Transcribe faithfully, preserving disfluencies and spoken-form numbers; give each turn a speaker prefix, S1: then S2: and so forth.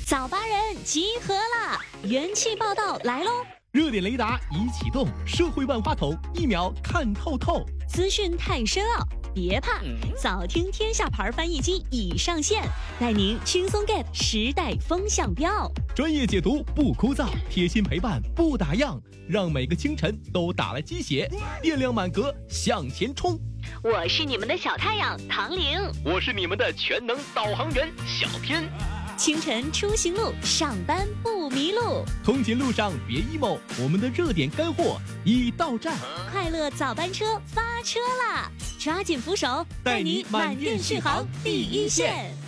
S1: 早八人集合啦！元气报道来喽！
S2: 热点雷达已启动，社会万花筒一秒看透透。
S1: 资讯太深奥，别怕，早听天下牌翻译机已上线，带您轻松 get 时代风向标。
S2: 专业解读不枯燥，贴心陪伴不打烊，让每个清晨都打了鸡血，电量满格向前冲。
S1: 我是你们的小太阳唐玲，
S2: 我是你们的全能导航员小天。
S1: 清晨出行路，上班不迷路。
S2: 通勤路上别 emo， 我们的热点干货已到站。
S1: 快乐早班车发车啦！抓紧扶手，带你满电续航第一线。